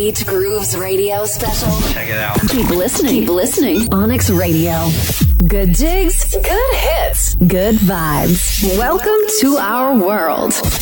Sweet Grooves Radio special. Check it out. Keep listening. Keep listening. Onyx Radio. Good digs. Good hits. Good vibes. Welcome to our world.